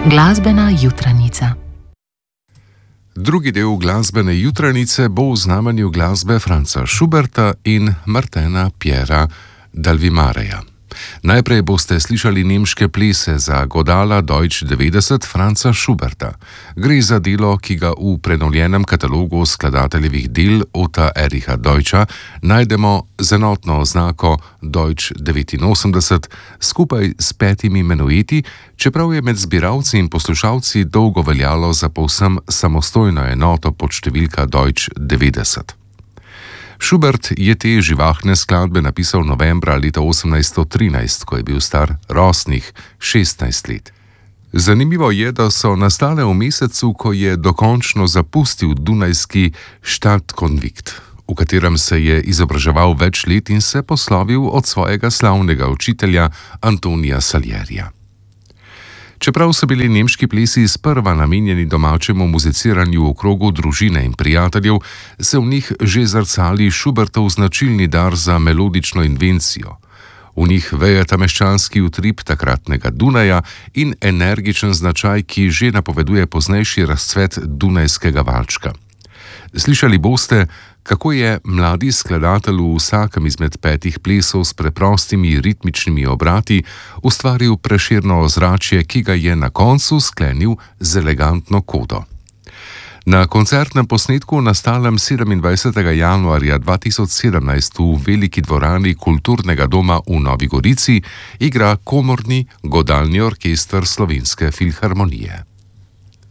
Glasbena jutranica. Drugi del glasbene jutranice bo v znamenju glasbe Franza Schuberta in Martina Piera Dalvimareja. Najprej boste slišali nemške plese za godala Deutsch 90 Franza Schuberta. Gre za delo, ki ga v prenovljenem katalogu skladateljevih del Ota Ericha Deutscha najdemo z enotno oznako Deutsch 89 skupaj s 5 menueti, čeprav je med zbiralci in poslušalci dolgo veljalo za povsem samostojno enoto pod številka Deutsch 90. Schubert je te živahne skladbe napisal novembra leta 1813, ko je bil star rosnih 16 let. Zanimivo je, da so nastale v mesecu, ko je dokončno zapustil dunajski Stadtkonvikt, v katerem se je izobraževal več let in se poslovil od svojega slavnega učitelja Antonija Salierija. Čeprav so bili nemški plesi sprva namenjeni domačemu muziciranju v krogu družine in prijateljev, se v njih že zrcali Schubertov značilni dar za melodično invencijo. V njih vejeta meščanski utrip takratnega Dunaja in energičen značaj, ki že napoveduje poznejši razcvet dunajskega valčka. Slišali boste, kako je mladi skladatelj v vsakem izmed 5 plesov s preprostimi ritmičnimi obrati ustvaril Prešerno ozračje, ki ga je na koncu sklenil z elegantno kodo. Na koncertnem posnetku, nastalem 27. januarja 2017 v veliki dvorani Kulturnega doma v Novi Gorici, igra komorni godalni orkester Slovenske filharmonije.